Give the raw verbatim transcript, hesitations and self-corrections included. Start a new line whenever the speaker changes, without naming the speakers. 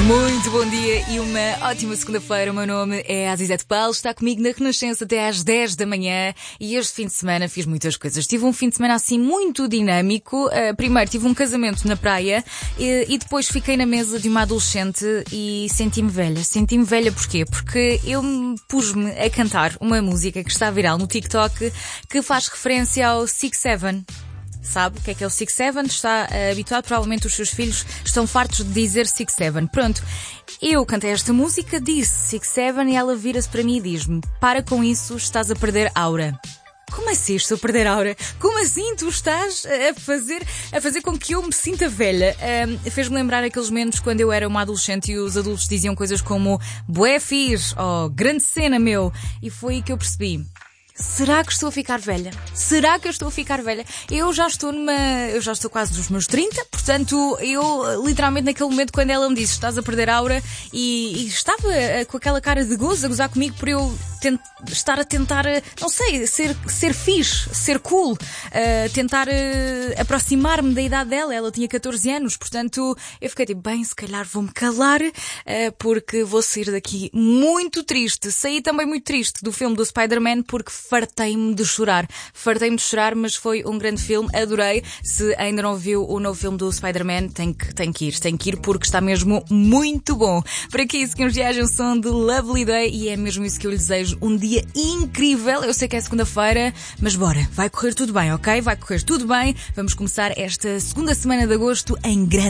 Muito bom dia e uma ótima segunda-feira. O meu nome é Azizete Paulo, está comigo na Renascença até às dez da manhã e este fim de semana fiz muitas coisas. Tive um fim de semana assim muito dinâmico. Uh, primeiro tive um casamento na praia e, e depois fiquei na mesa de uma adolescente e senti-me velha. Senti-me velha porquê? Porque eu pus-me a cantar uma música que está viral no TikTok que faz referência ao Six Seven. Sabe o que é que é o Six Seven? Está uh, habituado, provavelmente os seus filhos estão fartos de dizer Six Seven. Pronto, eu cantei esta música, disse Six Seven e ela vira-se para mim e diz-me: para com isso, estás a perder aura. Como assim estou a perder aura? Como assim tu estás a fazer, a fazer com que eu me sinta velha? Um, fez-me lembrar aqueles momentos quando eu era uma adolescente e os adultos diziam coisas como bué fixe, ou grande cena meu. E foi aí que eu percebi: será que estou a ficar velha? Será que eu estou a ficar velha? Eu já estou numa... Eu já estou quase nos meus trinta, portanto, eu literalmente naquele momento quando ela me disse estás a perder aura e, e estava uh, com aquela cara de gozo a gozar comigo por eu tent... estar a tentar, uh, não sei, ser, ser fixe, ser cool, uh, tentar uh, aproximar-me da idade dela. Ela tinha catorze anos, portanto, eu fiquei tipo, bem, se calhar vou-me calar uh, porque vou sair daqui muito triste. Saí também muito triste do filme do Spider-Man porque fartei-me de chorar. Fartei-me de chorar, mas foi um grande filme, adorei. Se ainda não viu o novo filme do Spider-Man, tem que, tem que ir, tem que ir porque está mesmo muito bom. Por aqui, seguimos viagem um som de Lovely Day e é mesmo isso que eu lhe desejo. Um dia incrível. Eu sei que é segunda-feira, mas bora, vai correr tudo bem, ok? Vai correr tudo bem. Vamos começar esta segunda semana de agosto em grande.